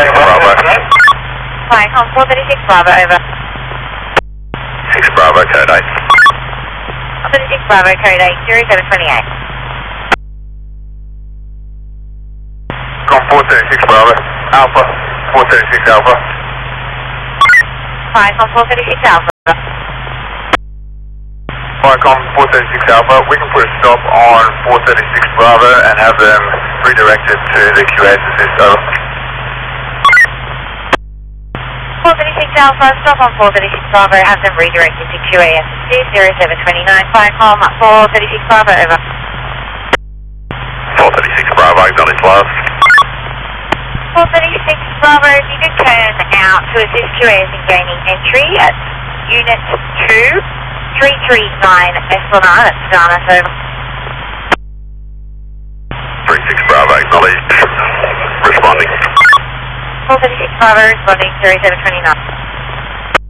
Bravo. Viacom 436 Bravo, over. 6 Bravo, code 8. 436 Bravo, code 8, 0728. Com 436 Bravo, Alpha, 436 Alpha. Viacom 436 Alpha. Viacom 436 Alpha, we can put a stop on 436 Bravo and have them redirected to the QA assist, over. 436 Alpha, stop on 436 Bravo, have them redirected to QAS assist, 0729, Viacom 436 Bravo, over. 436 Bravo, acknowledge last. 436 Bravo, if you could turn out to assist QAS in gaining entry at Unit 2, 339 Esplanade, that's Dartmouth, over. 36 Bravo, acknowledged. Responding. 436 Bravo, responding, 0729.